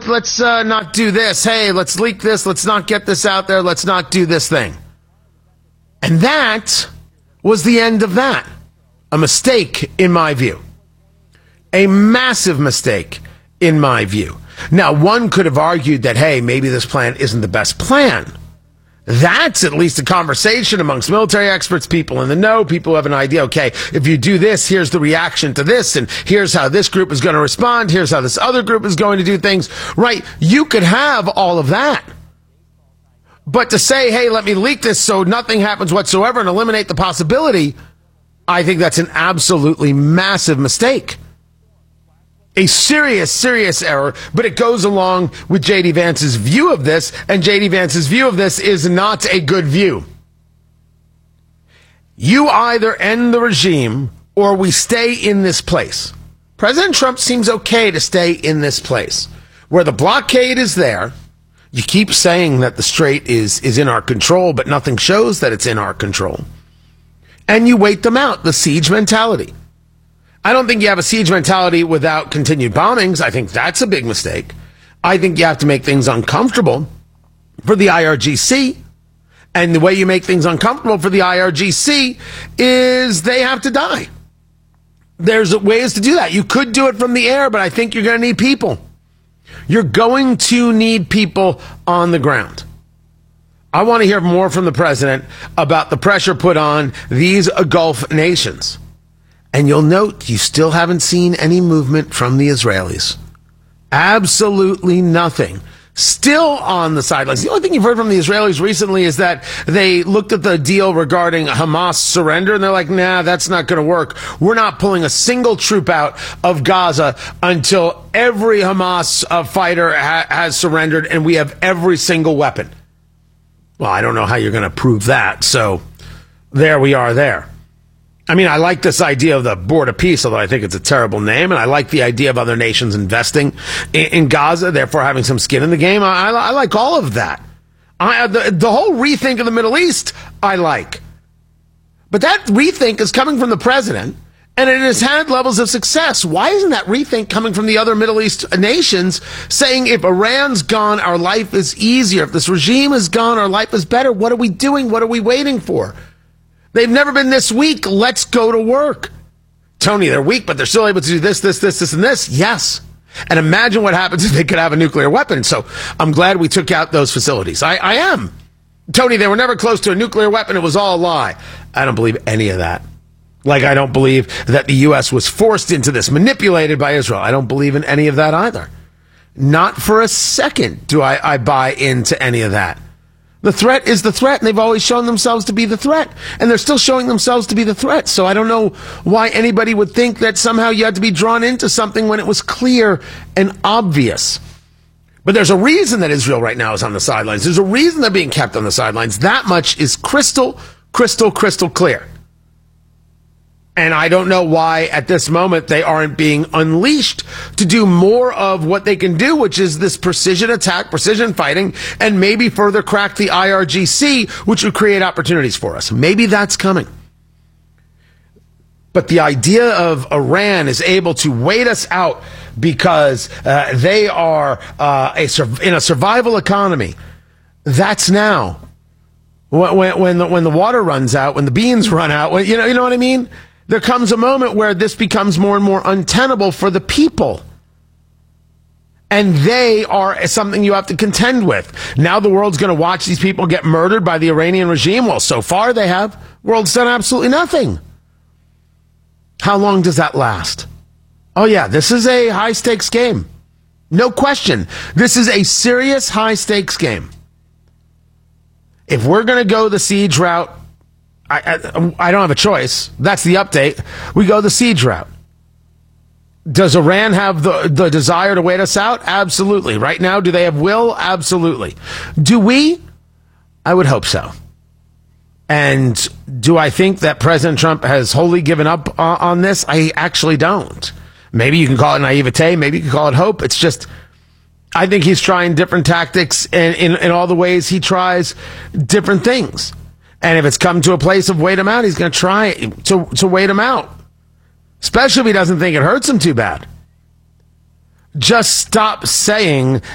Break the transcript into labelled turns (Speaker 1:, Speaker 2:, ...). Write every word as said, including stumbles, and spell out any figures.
Speaker 1: let, let's uh, not do this. Hey, let's leak this. Let's not get this out there. Let's not do this thing. And that was the end of that. A mistake, in my view. A massive mistake, in my view. Now, one could have argued that, hey, maybe this plan isn't the best plan. That's at least a conversation amongst military experts, people in the know, people who have an idea, okay, if you do this, here's the reaction to this, and here's how this group is going to respond, here's how this other group is going to do things, right? You could have all of that. But to say, hey, let me leak this so nothing happens whatsoever and eliminate the possibility, I think that's an absolutely massive mistake. A serious, serious error, but it goes along with J D. Vance's view of this, and J D. Vance's view of this is not a good view. You either end the regime or we stay in this place. President Trump seems okay to stay in this place, where the blockade is there. You keep saying that the strait is, is in our control, but nothing shows that it's in our control. And you wait them out, the siege mentality. I don't think you have a siege mentality without continued bombings. I think that's a big mistake. I think you have to make things uncomfortable for the I R G C. And the way you make things uncomfortable for the I R G C is they have to die. There's ways to do that. You could do it from the air, but I think you're going to need people. You're going to need people on the ground. I want to hear more from the president about the pressure put on these Gulf nations. And you'll note you still haven't seen any movement from the Israelis. Absolutely nothing. Still on the sidelines. The only thing you've heard from the Israelis recently is that they looked at the deal regarding Hamas surrender, and they're like, nah, that's not going to work. We're not pulling a single troop out of Gaza until every Hamas uh, fighter ha- has surrendered, and we have every single weapon. Well, I don't know how you're going to prove that, so there we are there. I mean, I like this idea of the Board of Peace, although I think it's a terrible name, and I like the idea of other nations investing in, in Gaza, therefore having some skin in the game. I, I, I like all of that. I, the, the whole rethink of the Middle East, I like. But that rethink is coming from the president, and it has had levels of success. Why isn't that rethink coming from the other Middle East nations, saying if Iran's gone, our life is easier. If this regime is gone, our life is better. What are we doing? What are we waiting for? They've never been this weak. Let's go to work. Tony, they're weak, but they're still able to do this, this, this, this, and this. Yes. And imagine what happens if they could have a nuclear weapon. So I'm glad we took out those facilities. I, I am. Tony, they were never close to a nuclear weapon. It was all a lie. I don't believe any of that. Like I don't believe that the U S was forced into this, manipulated by Israel. I don't believe in any of that either. Not for a second do I, I buy into any of that. The threat is the threat, and they've always shown themselves to be the threat, and they're still showing themselves to be the threat. So I don't know why anybody would think that somehow you had to be drawn into something when it was clear and obvious. But there's a reason that Israel right now is on the sidelines. There's a reason they're being kept on the sidelines. That much is crystal, crystal, crystal clear. And I don't know why at this moment they aren't being unleashed to do more of what they can do, which is this precision attack, precision fighting, and maybe further crack the I R G C, which would create opportunities for us. Maybe that's coming. But the idea of Iran is able to wait us out because uh, they are uh, a sur- in a survival economy, that's now. When, when, when, the, when the water runs out, when the beans run out, when, you know, you know what I mean? There comes a moment where this becomes more and more untenable for the people. And they are something you have to contend with. Now the world's going to watch these people get murdered by the Iranian regime. Well, so far they have. The world's done absolutely nothing. How long does that last? Oh, yeah, this is a high-stakes game. No question. This is a serious high-stakes game. If we're going to go the siege route, I, I, I don't have a choice. That's the update. We go the siege route. Does Iran have the, the desire to wait us out? Absolutely. Right now, do they have will? Absolutely. Do we? I would hope so. And do I think that President Trump has wholly given up uh, on this? I actually don't. Maybe you can call it naivete. Maybe you can call it hope. It's just, I think he's trying different tactics, and in, in all the ways he tries different things. And if it's come to a place of wait him out, he's going to try to, to wait him out. Especially if he doesn't think it hurts him too bad. Just stop saying